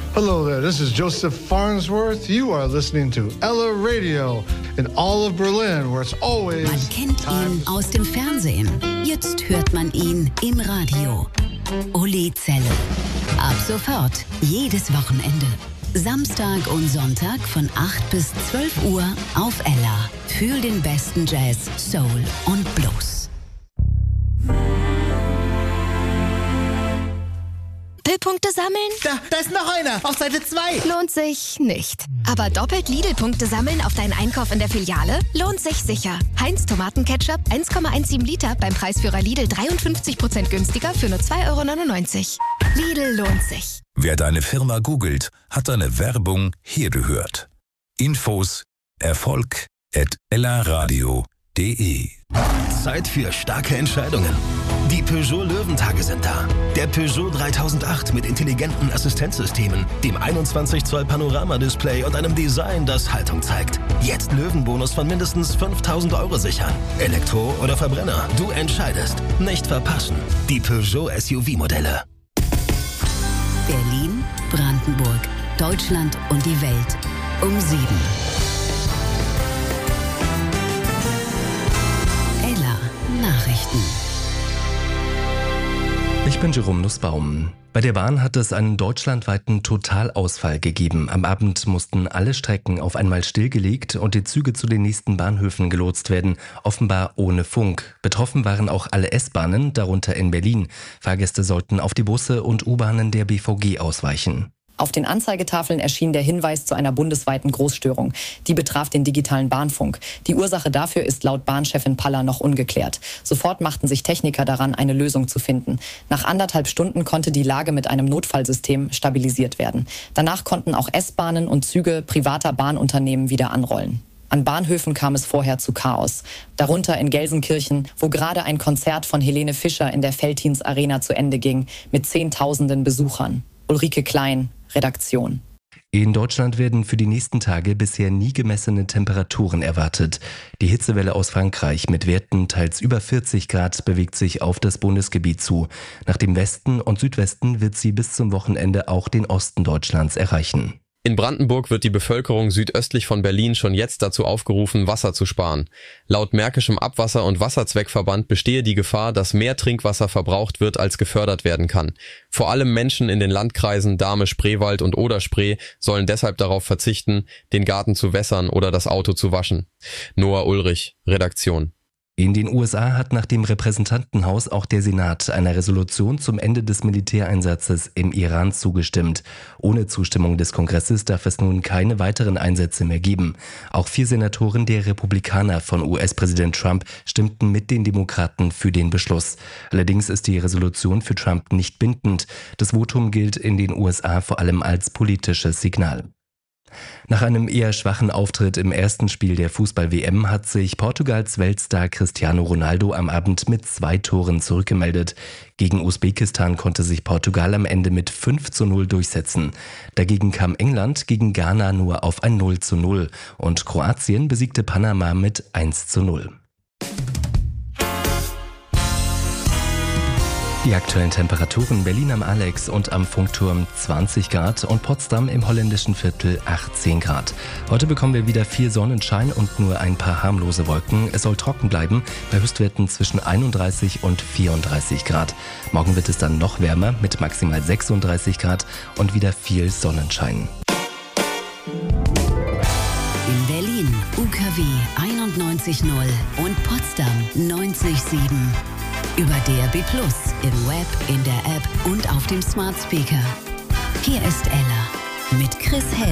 Hello there, this is Joseph Farnsworth. You are listening to Ella Radio in all of Berlin, where it's always... Man kennt ihn aus dem Fernsehen. Jetzt hört man ihn im Radio. Uli Zelle. Ab sofort, jedes Wochenende. Samstag und Sonntag von 8 bis 12 Uhr auf Ella. Fühl den besten Jazz, Soul und Blues. Lidl-Punkte sammeln? Da ist noch einer, auf Seite 2. Lohnt sich nicht. Aber doppelt Lidl-Punkte sammeln auf deinen Einkauf in der Filiale? Lohnt sich sicher. Heinz Tomatenketchup 1,17 Liter beim Preisführer Lidl 53% günstiger für nur 2,99 €. Lidl lohnt sich. Wer deine Firma googelt, hat deine Werbung hier gehört. Infos erfolg@ellaradio.de. Zeit für starke Entscheidungen. Die Peugeot Löwentage sind da. Der Peugeot 3008 mit intelligenten Assistenzsystemen, dem 21 Zoll Panoramadisplay und einem Design, das Haltung zeigt. Jetzt Löwenbonus von mindestens 5.000 € sichern. Elektro oder Verbrenner, du entscheidest. Nicht verpassen. Die Peugeot SUV-Modelle. Berlin, Brandenburg, Deutschland und die Welt um 7. Nachrichten. Ich bin Jerome Nussbaum. Bei der Bahn hat es einen deutschlandweiten Totalausfall gegeben. Am Abend mussten alle Strecken auf einmal stillgelegt und die Züge zu den nächsten Bahnhöfen gelotst werden, offenbar ohne Funk. Betroffen waren auch alle S-Bahnen, darunter in Berlin. Fahrgäste sollten auf die Busse und U-Bahnen der BVG ausweichen. Auf den Anzeigetafeln erschien der Hinweis zu einer bundesweiten Großstörung. Die betraf den digitalen Bahnfunk. Die Ursache dafür ist laut Bahnchefin Paller noch ungeklärt. Sofort machten sich Techniker daran, eine Lösung zu finden. Nach 1,5 Stunden konnte die Lage mit einem Notfallsystem stabilisiert werden. Danach konnten auch S-Bahnen und Züge privater Bahnunternehmen wieder anrollen. An Bahnhöfen kam es vorher zu Chaos. Darunter in Gelsenkirchen, wo gerade ein Konzert von Helene Fischer in der Veltins Arena zu Ende ging, mit Zehntausenden Besuchern. Ulrike Klein, Redaktion. In Deutschland werden für die nächsten Tage bisher nie gemessene Temperaturen erwartet. Die Hitzewelle aus Frankreich mit Werten teils über 40 Grad bewegt sich auf das Bundesgebiet zu. Nach dem Westen und Südwesten wird sie bis zum Wochenende auch den Osten Deutschlands erreichen. In Brandenburg wird die Bevölkerung südöstlich von Berlin schon jetzt dazu aufgerufen, Wasser zu sparen. Laut Märkischem Abwasser- und Wasserzweckverband bestehe die Gefahr, dass mehr Trinkwasser verbraucht wird, als gefördert werden kann. Vor allem Menschen in den Landkreisen Dahme, Spreewald und Oder-Spree sollen deshalb darauf verzichten, den Garten zu wässern oder das Auto zu waschen. Noah Ulrich, Redaktion. In den USA hat nach dem Repräsentantenhaus auch der Senat einer Resolution zum Ende des Militäreinsatzes im Iran zugestimmt. Ohne Zustimmung des Kongresses darf es nun keine weiteren Einsätze mehr geben. Auch 4 Senatoren der Republikaner von US-Präsident Trump stimmten mit den Demokraten für den Beschluss. Allerdings ist die Resolution für Trump nicht bindend. Das Votum gilt in den USA vor allem als politisches Signal. Nach einem eher schwachen Auftritt im ersten Spiel der Fußball-WM hat sich Portugals Weltstar Cristiano Ronaldo am Abend mit 2 Toren zurückgemeldet. Gegen Usbekistan konnte sich Portugal am Ende mit 5:0 durchsetzen. Dagegen kam England gegen Ghana nur auf ein 0:0 und Kroatien besiegte Panama mit 1:0. Die aktuellen Temperaturen: Berlin am Alex und am Funkturm 20 Grad und Potsdam im holländischen Viertel 18 Grad. Heute bekommen wir wieder viel Sonnenschein und nur ein paar harmlose Wolken. Es soll trocken bleiben, bei Höchstwerten zwischen 31 und 34 Grad. Morgen wird es dann noch wärmer mit maximal 36 Grad und wieder viel Sonnenschein. In Berlin UKW 91.0 und Potsdam 90.7. Über DAB+, im Web, in der App und auf dem Smart Speaker. Hier ist Ella mit Chris Hell.